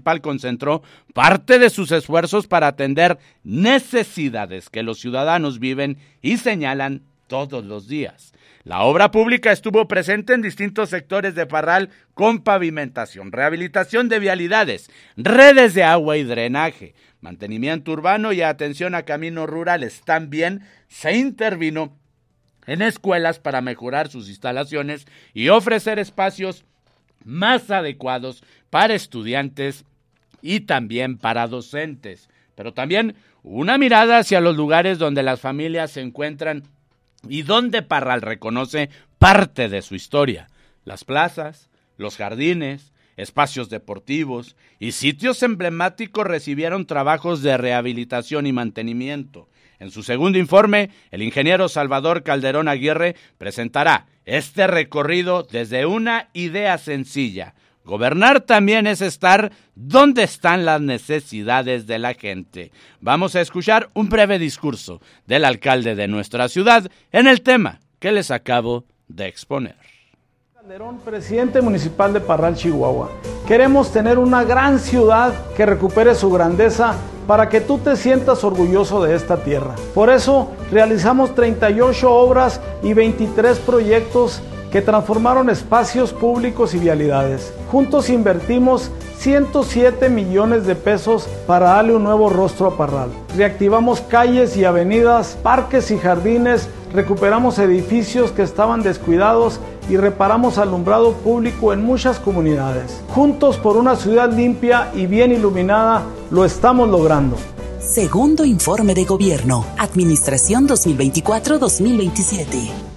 municipal concentró parte de sus esfuerzos para atender necesidades que los ciudadanos viven y señalan todos los días. La obra pública estuvo presente en distintos sectores de Parral con pavimentación, rehabilitación de vialidades, redes de agua y drenaje, mantenimiento urbano y atención a caminos rurales. También se intervino en escuelas para mejorar sus instalaciones y ofrecer espacios más adecuados para estudiantes y también para docentes. Pero también una mirada hacia los lugares donde las familias se encuentran y donde Parral reconoce parte de su historia: las plazas, los jardines, espacios deportivos y sitios emblemáticos recibieron trabajos de rehabilitación y mantenimiento. En su segundo informe, el ingeniero Salvador Calderón Aguirre presentará este recorrido desde una idea sencilla: gobernar también es estar donde están las necesidades de la gente. Vamos a escuchar un breve discurso del alcalde de nuestra ciudad en el tema que les acabo de exponer. Calderón, presidente municipal de Parral, Chihuahua. Queremos tener una gran ciudad que recupere su grandeza para que tú te sientas orgulloso de esta tierra. Por eso realizamos 38 obras y 23 proyectos que transformaron espacios públicos y vialidades. Juntos invertimos 107 millones de pesos para darle un nuevo rostro a Parral. Reactivamos calles y avenidas, parques y jardines, recuperamos edificios que estaban descuidados y reparamos alumbrado público en muchas comunidades. Juntos por una ciudad limpia y bien iluminada, lo estamos logrando. Segundo informe de gobierno, Administración 2024-2027.